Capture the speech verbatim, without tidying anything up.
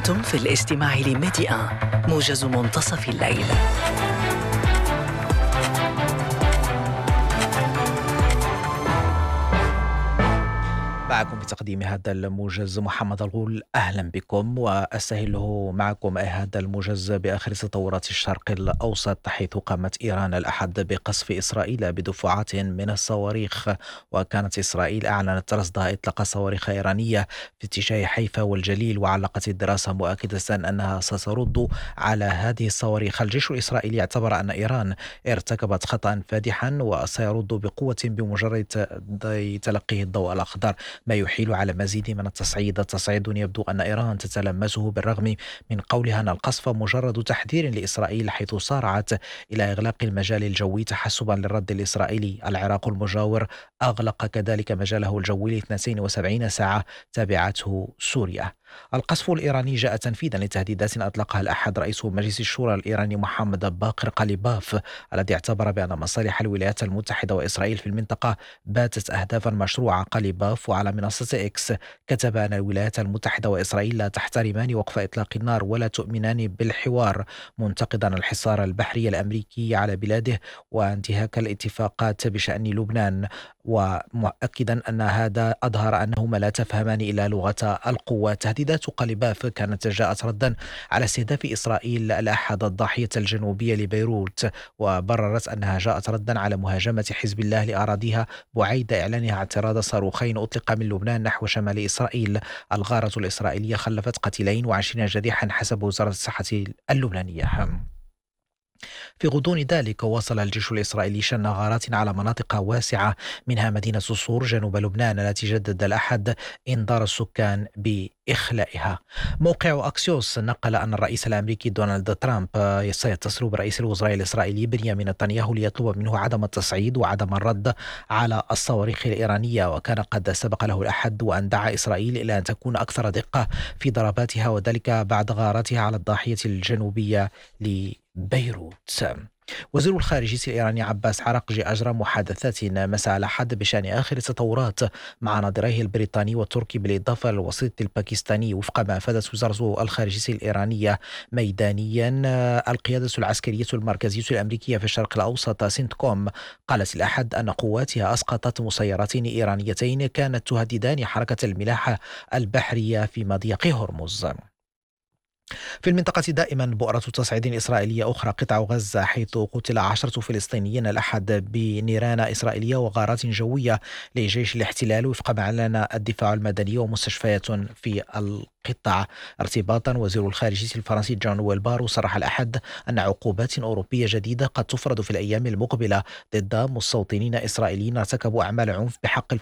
أنتم في الاستماع لميديا موجز منتصف الليل. معكم في تقديم هذا الموجز محمد الغول، أهلا بكم، وأستهله معكم هذا الموجز بآخر تطورات الشرق الأوسط، حيث قامت إيران الأحد بقصف إسرائيل بدفعات من الصواريخ. وكانت إسرائيل أعلنت رصدها إطلاق صواريخ إيرانية في اتجاه حيفا والجليل، وعلقت الدراسة مؤكدة أنها سترد على هذه الصواريخ. الجيش الإسرائيلي اعتبر أن إيران ارتكبت خطأ فادحا وسيرد بقوة بمجرد تلقيه الضوء الأخضر، ما يحيل على مزيد من التصعيد. التصعيد يبدو أن إيران تتلمسه بالرغم من قولها أن القصف مجرد تحذير لإسرائيل، حيث سارعت إلى إغلاق المجال الجوي تحسبا للرد الإسرائيلي. العراق المجاور أغلق كذلك مجاله الجوي ل اثنتين وسبعين ساعة، تبعته سوريا. القصف الإيراني جاء تنفيذا لتهديدات أطلقها الأحد رئيس مجلس الشورى الإيراني محمد باقر قليباف، الذي اعتبر بأن مصالح الولايات المتحدة وإسرائيل في المنطقة باتت أهدافا مشروعة. قليباف وعلى منصة إكس كتب أن الولايات المتحدة وإسرائيل لا تحترمان وقف إطلاق النار ولا تؤمنان بالحوار، منتقدا الحصار البحري الأمريكي على بلاده وانتهاك الاتفاقات بشأن لبنان، ومؤكدا أن هذا أظهر أنهما لا تفهمان إلا لغة القوة. تهديدات قليباف كانت جاءت ردا على استهداف إسرائيل الأحد الضاحية الجنوبية لبيروت، وبررت أنها جاءت ردا على مهاجمة حزب الله لأراضيها بعيد إعلانها اعتراض صاروخين أطلق من لبنان نحو شمال إسرائيل. الغارة الإسرائيلية خلفت قتيلين وعشرين جريحا حسب وزارة الصحة اللبنانية. في غضون ذلك واصل الجيش الإسرائيلي شن غارات على مناطق واسعة منها مدينة صور جنوب لبنان، التي جدد الأحد إنذار السكان بإخلائها. موقع أكسيوس نقل أن الرئيس الأمريكي دونالد ترامب سيتصل برئيس الوزراء الإسرائيلي بنيامين نتنياهو ليطلب منه عدم التصعيد وعدم الرد على الصواريخ الإيرانية، وكان قد سبق له الأحد وأن دعا إسرائيل إلى أن تكون أكثر دقة في ضرباتها، وذلك بعد غاراتها على الضاحية الجنوبية لبيروت. وزير الخارجية الإيراني عباس عراقجي أجرى محادثات مساء الأحد بشأن آخر التطورات مع نظيريه البريطاني والتركي بالإضافة للوسيط الباكستاني. وفق ما أفادت وزارة الخارجية الإيرانية ميدانيا، القيادة العسكرية المركزية الأمريكية في الشرق الأوسط سنتكوم قالت الأحد أن قواتها أسقطت مسيرتين إيرانيتين كانت تهددان حركة الملاحة البحرية في مضيق هرمز. في المنطقة دائما بؤرة تصعيد إسرائيلية أخرى قطاع غزة، حيث قتل عشرة فلسطينيين الأحد بنيران إسرائيلية وغارات جوية لجيش الاحتلال، وفق ما أعلن الدفاع المدني ومستشفيات في القطاع. ارتباطا، وزير الخارجية الفرنسي جون ويلبارو صرح الأحد أن عقوبات أوروبية جديدة قد تفرض في الأيام المقبلة ضد مستوطنين إسرائيليين ارتكبوا أعمال عنف بحق